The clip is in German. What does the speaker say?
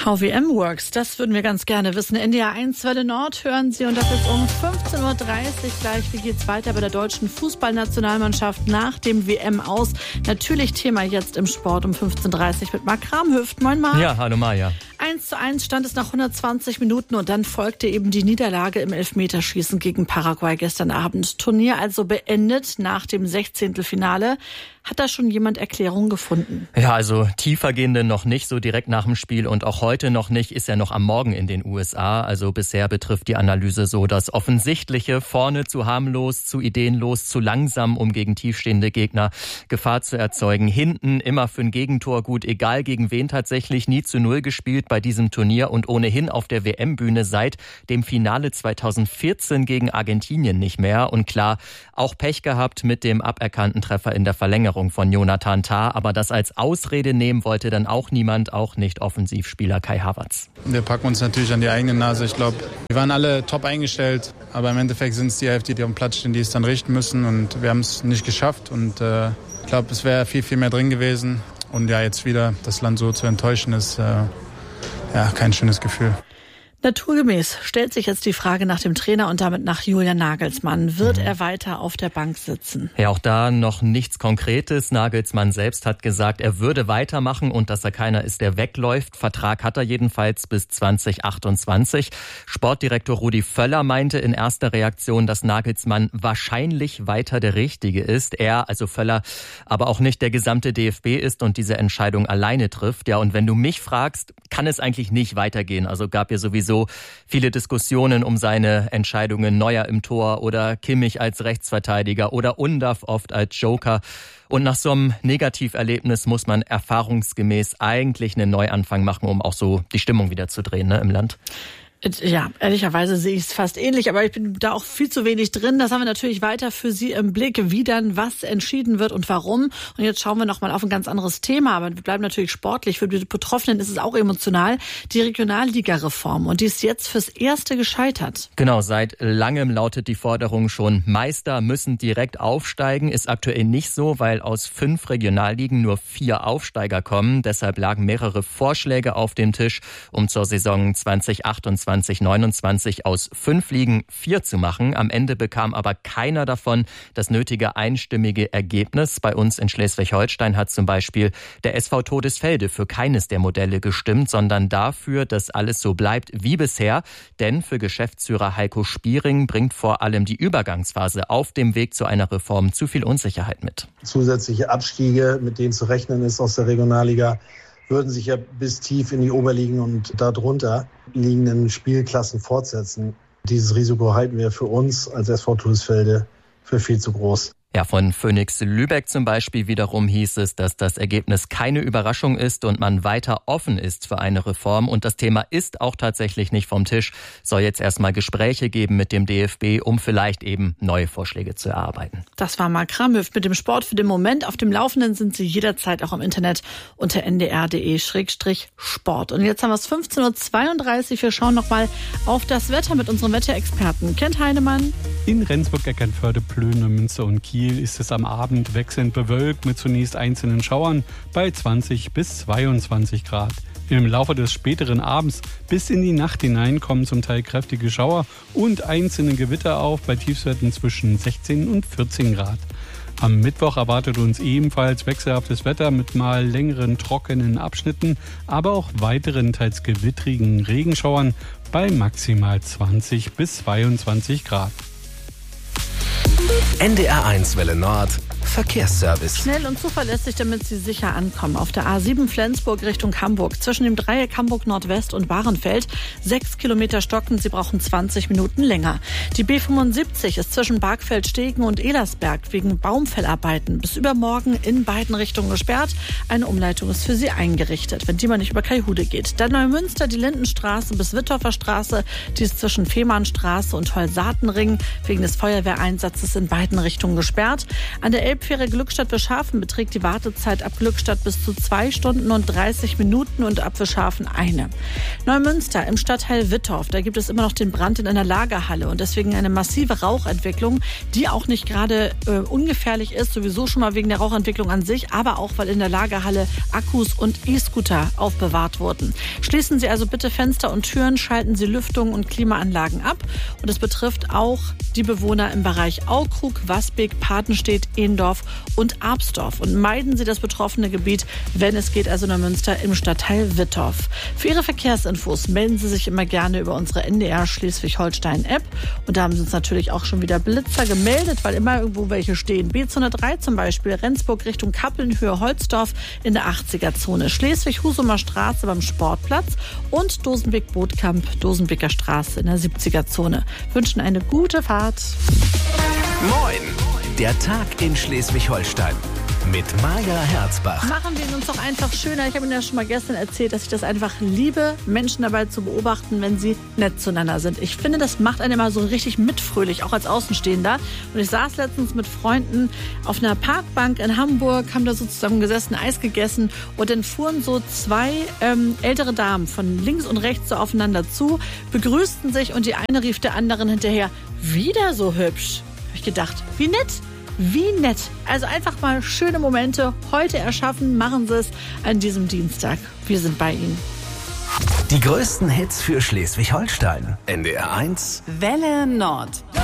How WM works, das würden wir ganz gerne wissen. NDR 1 Welle Nord hören Sie und das ist um 15.30 Uhr gleich. Wie geht's weiter bei der deutschen Fußballnationalmannschaft nach dem WM aus? Natürlich Thema jetzt im Sport um 15.30 Uhr mit Marc Kramhöft. Moin Marc. Ja, hallo Maja. 1:1 stand es nach 120 Minuten und dann folgte eben die Niederlage im Elfmeterschießen gegen Paraguay gestern Abend. Turnier also beendet nach dem 16. Finale. Hat da schon jemand Erklärungen gefunden? Ja, also tiefergehende noch nicht, so direkt nach dem Spiel und auch heute noch nicht, ist ja noch am Morgen in den USA. Also bisher betrifft die Analyse so das Offensichtliche: vorne zu harmlos, zu ideenlos, zu langsam, um gegen tiefstehende Gegner Gefahr zu erzeugen. Hinten immer für ein Gegentor gut, egal gegen wen tatsächlich, nie zu 0 gespielt bei diesem Turnier und ohnehin auf der WM-Bühne seit dem Finale 2014 gegen Argentinien nicht mehr. Und klar, auch Pech gehabt mit dem aberkannten Treffer in der Verlängerung von Jonathan Tah, aber das als Ausrede nehmen wollte dann auch niemand, auch nicht Offensivspieler Kai Havertz. Wir packen uns natürlich an die eigene Nase. Ich glaube, wir waren alle top eingestellt, aber im Endeffekt sind es die Hälfte, die auf dem Platz stehen, die es dann richten müssen und wir haben es nicht geschafft und ich glaube, es wäre viel, viel mehr drin gewesen und ja, jetzt wieder das Land so zu enttäuschen ist kein schönes Gefühl. Naturgemäß stellt sich jetzt die Frage nach dem Trainer und damit nach Julian Nagelsmann. Wird er weiter auf der Bank sitzen? Ja, auch da noch nichts Konkretes. Nagelsmann selbst hat gesagt, er würde weitermachen und dass er keiner ist, der wegläuft. Vertrag hat er jedenfalls bis 2028. Sportdirektor Rudi Völler meinte in erster Reaktion, dass Nagelsmann wahrscheinlich weiter der Richtige ist. Er, also Völler, aber auch nicht der gesamte DFB ist und diese Entscheidung alleine trifft. Ja, und wenn du mich fragst, kann es eigentlich nicht weitergehen. Also gab ja sowieso viele Diskussionen um seine Entscheidungen, Neuer im Tor oder Kimmich als Rechtsverteidiger oder Undav oft als Joker. Und nach so einem Negativerlebnis muss man erfahrungsgemäß eigentlich einen Neuanfang machen, um auch so die Stimmung wieder zu drehen, im Land. Ja, ehrlicherweise sehe ich es fast ähnlich, aber ich bin da auch viel zu wenig drin. Das haben wir natürlich weiter für Sie im Blick, wie dann was entschieden wird und warum. Und jetzt schauen wir nochmal auf ein ganz anderes Thema, aber wir bleiben natürlich sportlich. Für die Betroffenen ist es auch emotional. Die Regionalliga-Reform, und die ist jetzt fürs Erste gescheitert. Genau, seit langem lautet die Forderung schon, Meister müssen direkt aufsteigen. Ist aktuell nicht so, weil aus 5 Regionalligen nur 4 Aufsteiger kommen. Deshalb lagen mehrere Vorschläge auf dem Tisch, um zur Saison 2028 2029 aus 5 Ligen 4 zu machen. Am Ende bekam aber keiner davon das nötige einstimmige Ergebnis. Bei uns in Schleswig-Holstein hat zum Beispiel der SV Todesfelde für keines der Modelle gestimmt, sondern dafür, dass alles so bleibt wie bisher. Denn für Geschäftsführer Heiko Spiering bringt vor allem die Übergangsphase auf dem Weg zu einer Reform zu viel Unsicherheit mit. Zusätzliche Abstiege, mit denen zu rechnen ist aus der Regionalliga, würden sich ja bis tief in die Oberligen und darunter liegenden Spielklassen fortsetzen. Dieses Risiko halten wir für uns als SV Todesfelde für viel zu groß. Ja, von Phoenix Lübeck zum Beispiel wiederum hieß es, dass das Ergebnis keine Überraschung ist und man weiter offen ist für eine Reform. Und das Thema ist auch tatsächlich nicht vom Tisch. Soll jetzt erstmal Gespräche geben mit dem DFB, um vielleicht eben neue Vorschläge zu erarbeiten. Das war Marc Kramhöft mit dem Sport für den Moment. Auf dem Laufenden sind Sie jederzeit auch im Internet unter ndr.de/sport. Und jetzt haben wir es 15.32 Uhr. Wir schauen nochmal auf das Wetter mit unserem Wetterexperten Kent Heinemann. In Rendsburg, Eckernförde, Plön, Münster und Kiel ist es am Abend wechselnd bewölkt mit zunächst einzelnen Schauern bei 20 bis 22 Grad. Im Laufe des späteren Abends bis in die Nacht hinein kommen zum Teil kräftige Schauer und einzelne Gewitter auf bei Tiefstwerten zwischen 16 und 14 Grad. Am Mittwoch erwartet uns ebenfalls wechselhaftes Wetter mit mal längeren trockenen Abschnitten, aber auch weiteren teils gewittrigen Regenschauern bei maximal 20 bis 22 Grad. NDR 1 Welle Nord Verkehrsservice. Schnell und zuverlässig, damit Sie sicher ankommen. Auf der A7 Flensburg Richtung Hamburg. Zwischen dem Dreieck Hamburg Nordwest und Bahrenfeld 6 Kilometer stocken. Sie brauchen 20 Minuten länger. Die B75 ist zwischen Bargfeld-Stegen und Elersberg wegen Baumfellarbeiten bis übermorgen in beiden Richtungen gesperrt. Eine Umleitung ist für Sie eingerichtet, wenn die mal nicht über Kaihude geht. Dann Neumünster, die Lindenstraße bis Wittorfer Straße. Die ist zwischen Fehmarnstraße und Holsatenring wegen des Feuerwehreinsatzes in beiden Richtungen gesperrt. An der Fähre Glückstadt-Wischhafen beträgt die Wartezeit ab Glückstadt bis zu 2 Stunden und 30 Minuten und ab Wischhafen 1. Neumünster im Stadtteil Wittorf, da gibt es immer noch den Brand in einer Lagerhalle und deswegen eine massive Rauchentwicklung, die auch nicht gerade ungefährlich ist, sowieso schon mal wegen der Rauchentwicklung an sich, aber auch, weil in der Lagerhalle Akkus und E-Scooter aufbewahrt wurden. Schließen Sie also bitte Fenster und Türen, schalten Sie Lüftung und Klimaanlagen ab und es betrifft auch die Bewohner im Bereich Aukrug, Wasbek, Patenstedt, Ehendorf und Arbsdorf. Und meiden Sie das betroffene Gebiet, wenn es geht, also Neumünster im Stadtteil Wittorf. Für Ihre Verkehrsinfos melden Sie sich immer gerne über unsere NDR Schleswig-Holstein-App. Und da haben Sie uns natürlich auch schon wieder Blitzer gemeldet, weil immer irgendwo welche stehen. B203 zum Beispiel, Rendsburg Richtung Kappeln, Höhe Holzdorf in der 80er-Zone. Schleswig-Husumer Straße beim Sportplatz und Dosenbeek-Bootkamp, Dosenbeeker Straße in der 70er-Zone. Wünschen eine gute Fahrt. Moin! Der Tag in Schleswig-Holstein mit Maja Herzbach. Machen wir uns doch einfach schöner. Ich habe Ihnen ja schon mal gestern erzählt, dass ich das einfach liebe, Menschen dabei zu beobachten, wenn sie nett zueinander sind. Ich finde, das macht einen immer so richtig mitfröhlich, auch als Außenstehender. Und ich saß letztens mit Freunden auf einer Parkbank in Hamburg, haben da so zusammen gesessen, Eis gegessen und dann fuhren so 2 ältere Damen von links und rechts so aufeinander zu, begrüßten sich und die eine rief der anderen hinterher, wieder so hübsch. Habe ich gedacht, wie nett. Wie nett. Also einfach mal schöne Momente heute erschaffen. Machen Sie es an diesem Dienstag. Wir sind bei Ihnen. Die größten Hits für Schleswig-Holstein. NDR 1. Welle Nord.